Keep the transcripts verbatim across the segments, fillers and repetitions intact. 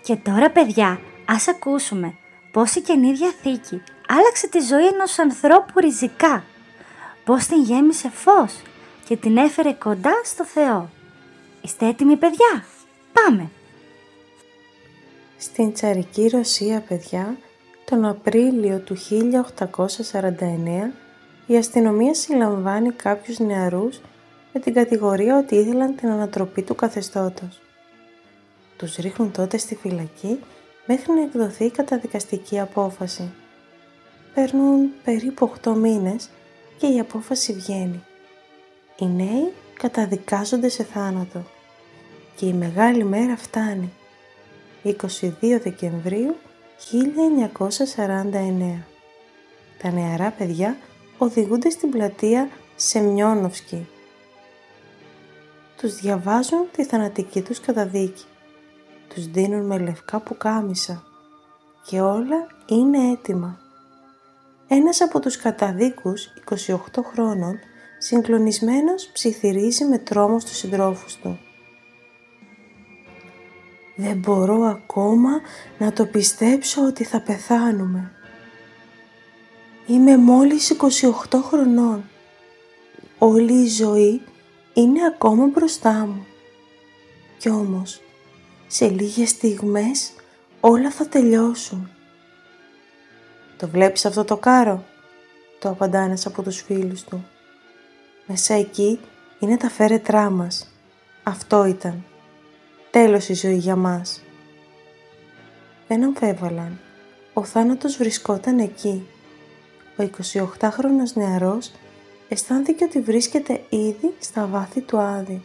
Και τώρα, παιδιά, ας ακούσουμε πώς η Καινή Διαθήκη άλλαξε τη ζωή ενός ανθρώπου ριζικά, πώς την γέμισε φως και την έφερε κοντά στο Θεό. Είστε έτοιμοι, παιδιά? Πάμε! Στην τσαρική Ρωσία, παιδιά, τον Απρίλιο του χίλια οκτακόσια σαράντα εννέα, η αστυνομία συλλαμβάνει κάποιους νεαρούς με την κατηγορία ότι ήθελαν την ανατροπή του καθεστώτος. Τους ρίχνουν τότε στη φυλακή μέχρι να εκδοθεί η καταδικαστική απόφαση. Περνούν περίπου οκτώ μήνες και η απόφαση βγαίνει. Οι νέοι καταδικάζονται σε θάνατο και η μεγάλη μέρα φτάνει. είκοσι δύο Δεκεμβρίου χίλια εννιακόσια σαράντα εννέα. Τα νεαρά παιδιά οδηγούνται στην πλατεία Σεμιόνοφσκι. Τους διαβάζουν τη θανατική τους καταδίκη. Τους δίνουν με λευκά πουκάμισα και όλα είναι έτοιμα. Ένας από τους καταδίκους, είκοσι οκτώ χρόνων, συγκλονισμένος ψιθυρίζει με τρόμο στους συντρόφους του. «Δεν μπορώ ακόμα να το πιστέψω ότι θα πεθάνουμε. Είμαι μόλις είκοσι οκτώ χρονών. Όλη η ζωή είναι ακόμα μπροστά μου. Κι όμως, σε λίγες στιγμές όλα θα τελειώσουν». «Το βλέπεις αυτό το κάρο?» το απαντά ένας από τους φίλους του. «Μέσα εκεί είναι τα φέρετρά μας. Αυτό ήταν. Τέλος η ζωή για μας». Δεν αμφέβαλαν. Ο θάνατος βρισκόταν εκεί. Ο εικοσιοκτάχρονος νεαρός αισθάνθηκε ότι βρίσκεται ήδη στα βάθη του Άδη.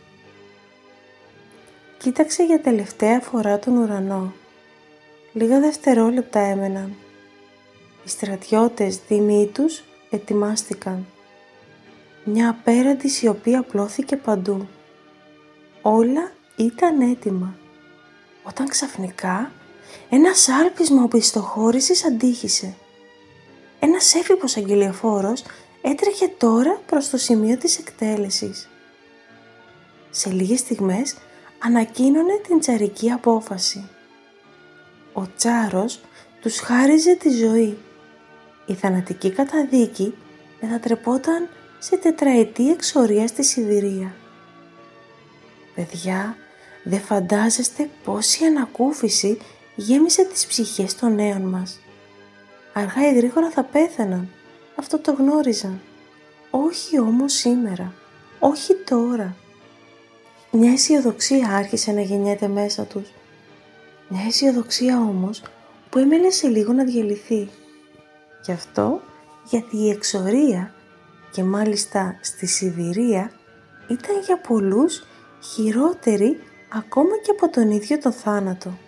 Κοίταξε για τελευταία φορά τον ουρανό. Λίγα δευτερόλεπτα έμεναν. Οι στρατιώτες δίμοι τους ετοιμάστηκαν. Μια απέραντη σιωπή απλώθηκε παντού. Όλα ήταν έτοιμα. Όταν ξαφνικά ένας άλπισμα οπισθοχώρησης αντίχησε. Ένας έφηβος αγγελιοφόρος έτρεχε τώρα προς το σημείο της εκτέλεσης. Σε λίγες στιγμές ανακοίνωνε την τσαρική απόφαση. Ο τσάρος τους χάριζε τη ζωή. Η θανατική καταδίκη μετατρεπόταν σε τετραετή εξορία στη Σιβηρία. Παιδιά, δεν φαντάζεστε πόση ανακούφιση γέμισε τις ψυχές των νέων μας. Αργά ή γρήγορα θα πέθαιναν, αυτό το γνώριζαν. Όχι όμως σήμερα, όχι τώρα. Μια αισιοδοξία άρχισε να γεννιέται μέσα τους. Μια αισιοδοξία όμως που έμελε σε λίγο να διαλυθεί. Γι' αυτό γιατί η εξορία, και μάλιστα στη Σιβηρία, ήταν για πολλούς χειρότερη ακόμα και από τον ίδιο το θάνατο.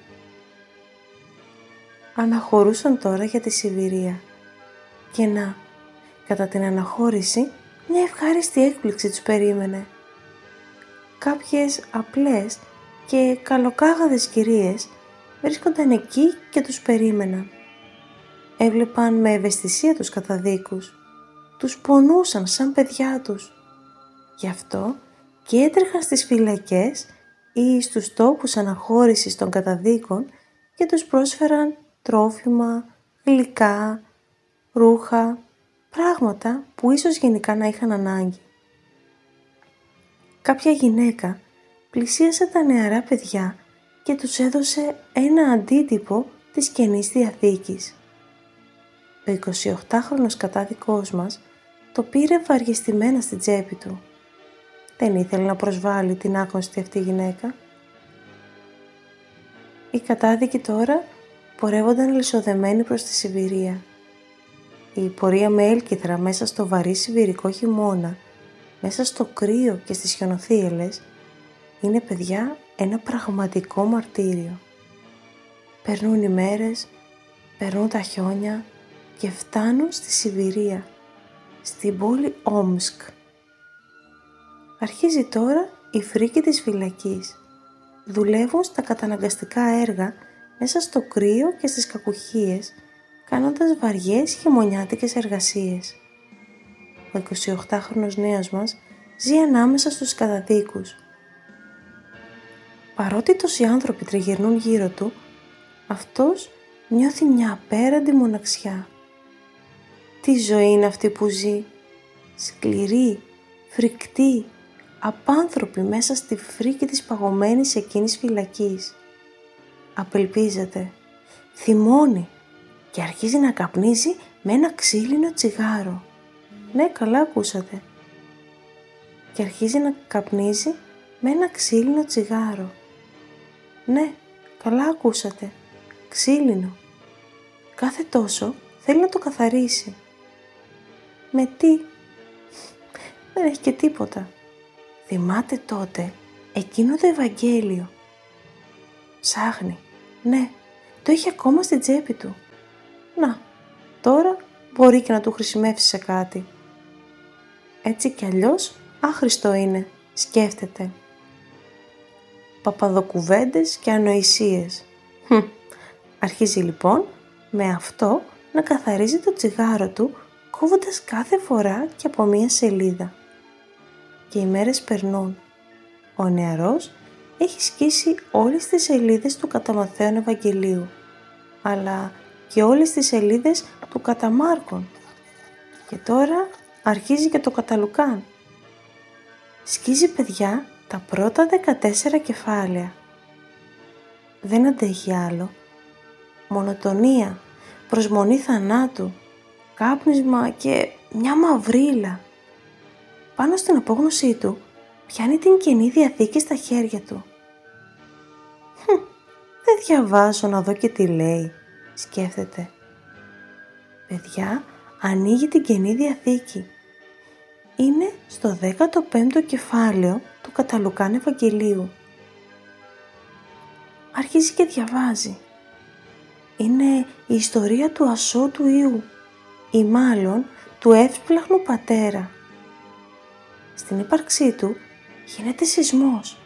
Αναχωρούσαν τώρα για τη Σιβηρία. Και να, κατά την αναχώρηση, μια ευχάριστη έκπληξη τους περίμενε. Κάποιες απλές και καλοκάγαδες κυρίες βρίσκονταν εκεί και τους περίμεναν. Έβλεπαν με ευαισθησία τους καταδίκους. Τους πονούσαν σαν παιδιά τους. Γι' αυτό και έτρεχαν στις φυλακές ή στους τόπους αναχώρησης των καταδίκων και τους πρόσφεραν τρόφιμα, γλυκά, ρούχα, πράγματα που ίσως γενικά να είχαν ανάγκη. Κάποια γυναίκα πλησίασε τα νεαρά παιδιά και τους έδωσε ένα αντίτυπο της Καινής Διαθήκης. Ο εικοσιοκτάχρονος κατάδικος μας το πήρε βαριεστημένα στην τσέπη του. Δεν ήθελε να προσβάλλει την άγνωστη αυτή γυναίκα. Οι κατάδικοι τώρα πορεύονταν λυσοδεμένοι προς τη Σιβηρία. Η πορεία με έλκυθρα μέσα στο βαρύ σιβηρικό χειμώνα, μέσα στο κρύο και στις χιονοθύελες, είναι, παιδιά, ένα πραγματικό μαρτύριο. Περνούν οι μέρες, περνούν τα χιόνια και φτάνουν στη Σιβηρία, στην πόλη Όμσκ. Αρχίζει τώρα η φρίκη της φυλακής. Δουλεύουν στα καταναγκαστικά έργα μέσα στο κρύο και στις κακουχίες, κάνοντας βαριές χειμωνιάτικες εργασίες. Ο εικοσιοκτάχρονος νέος μας ζει ανάμεσα στους καταδίκους. Παρότι τόσοι άνθρωποι τριγυρνούν γύρω του, αυτός νιώθει μια απέραντη μοναξιά. Τι ζωή είναι αυτή που ζει, σκληρή, φρικτή, απάνθρωπη μέσα στη φρίκη της παγωμένης εκείνης φυλακής. Απελπίζεται, θυμώνει και αρχίζει να καπνίζει με ένα ξύλινο τσιγάρο. Ναι, καλά ακούσατε. Και αρχίζει να καπνίζει με ένα ξύλινο τσιγάρο. Ναι, καλά ακούσατε. Ξύλινο. Κάθε τόσο θέλει να το καθαρίσει. Με τι? Δεν έχει και τίποτα. Θυμάται τότε εκείνο το Ευαγγέλιο. Ψάχνει. Ναι, το έχει ακόμα στην τσέπη του. Να, τώρα μπορεί και να του χρησιμεύσει σε κάτι. Έτσι κι αλλιώς άχρηστο είναι, σκέφτεται. Παπαδοκουβέντες και ανοησίες. Hm. Αρχίζει λοιπόν με αυτό να καθαρίζει το τσιγάρο του, κόβοντας κάθε φορά και από μία σελίδα. Και οι μέρες περνούν. Ο νεαρός έχει σκίσει όλες τις σελίδες του Καταμαθαίων Ευαγγελίου, αλλά και όλες τις σελίδες του Καταμάρκων. Και τώρα αρχίζει και το Καταλουκάν. Σκίζει, παιδιά, τα πρώτα δεκατέσσερα κεφάλαια. Δεν αντέχει άλλο. Μονοτονία, προσμονή θανάτου, κάπνισμα και μια μαυρίλα. Πάνω στην απόγνωσή του πιάνει την Καινή Διαθήκη στα χέρια του. Hm, δεν διαβάζω να δω και τι λέει, σκέφτεται. Παιδιά, ανοίγει την Καινή Διαθήκη. Είναι στο δέκατο πέμπτο κεφάλαιο του Καταλουκάν Ευαγγελίου. Αρχίζει και διαβάζει. Είναι η ιστορία του ασώτου Ιού, ή μάλλον του εύσπλαχνου πατέρα. Στην ύπαρξή του γίνεται σεισμός.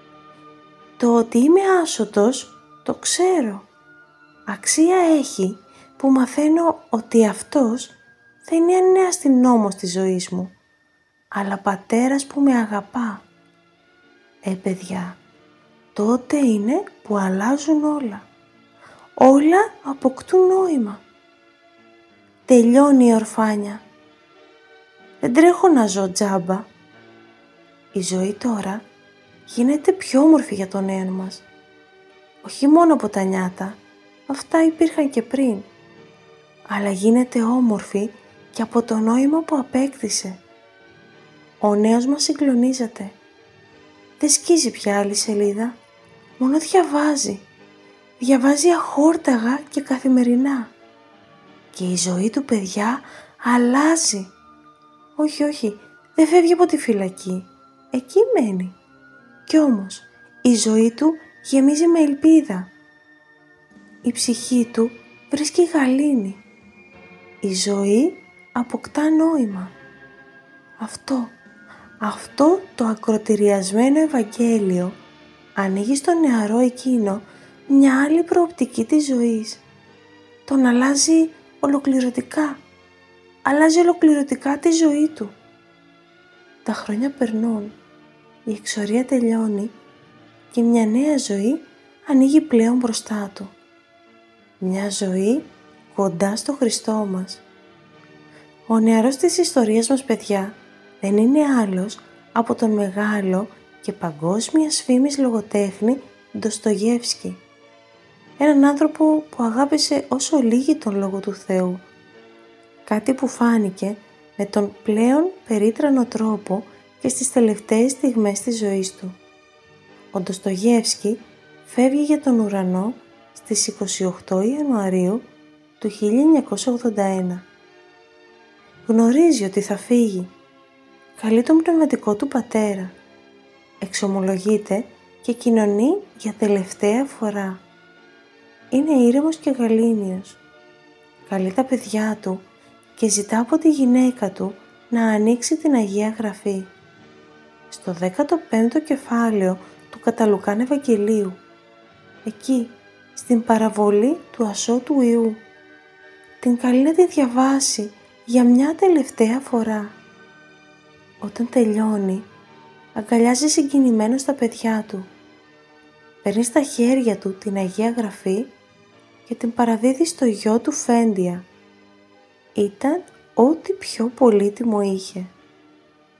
Το ότι είμαι άσωτος το ξέρω. Αξία έχει που μαθαίνω ότι αυτός δεν είναι αστυνόμος της ζωής μου, αλλά πατέρας που με αγαπά. Ε, παιδιά, τότε είναι που αλλάζουν όλα. Όλα αποκτούν νόημα. Τελειώνει η ορφάνια. Δεν τρέχω να ζω τζάμπα. Η ζωή τώρα γίνεται πιο όμορφη για τον νέο μας. Όχι μόνο από τα νιάτα, αυτά υπήρχαν και πριν, αλλά γίνεται όμορφη και από το νόημα που απέκτησε. Ο νέος μας συγκλονίζεται. Δεν σκίζει πια άλλη σελίδα, μόνο διαβάζει. Διαβάζει αχόρταγα και καθημερινά. Και η ζωή του, παιδιά, αλλάζει. Όχι, όχι, δεν φεύγει από τη φυλακή. Εκεί μένει. Κι όμως, η ζωή του γεμίζει με ελπίδα. Η ψυχή του βρίσκει γαλήνη. Η ζωή αποκτά νόημα. Αυτό, αυτό το ακροτηριασμένο Ευαγγέλιο ανοίγει στον νεαρό εκείνο μια άλλη προοπτική της ζωής. Τον αλλάζει ολοκληρωτικά. Αλλάζει ολοκληρωτικά τη ζωή του. Τα χρόνια περνούν, η εξορία τελειώνει και μια νέα ζωή ανοίγει πλέον μπροστά του. Μια ζωή κοντά στο Χριστό μας. Ο νεαρός της ιστορίας μας, παιδιά, δεν είναι άλλος από τον μεγάλο και παγκόσμιας φήμης λογοτέχνη Ντοστογεύσκι. Έναν άνθρωπο που αγάπησε όσο λίγοι τον Λόγο του Θεού. Κάτι που φάνηκε με τον πλέον περίτρανο τρόπο και στις τελευταίες στιγμές της ζωής του. Ο Ντοστογεύσκι φεύγει για τον ουρανό στις είκοσι οκτώ Ιανουαρίου του χίλια εννιακόσια ογδόντα ένα. Γνωρίζει ότι θα φύγει. Καλεί τον πνευματικό του πατέρα. Εξομολογείται και κοινωνεί για τελευταία φορά. Είναι ήρεμος και γαλήνιος. Καλεί τα παιδιά του και ζητά από τη γυναίκα του να ανοίξει την Αγία Γραφή. Στο δέκατο πέμπτο κεφάλαιο του Καταλουκάν Ευαγγελίου, εκεί, στην παραβολή του ασώτου Ιού, την καλεί να τη διαβάσει για μια τελευταία φορά. Όταν τελειώνει, αγκαλιάζει συγκινημένος τα παιδιά του. Παίρνει στα χέρια του την Αγία Γραφή και την παραδίδει στο γιο του Φέντια. Ήταν ό,τι πιο πολύτιμο είχε.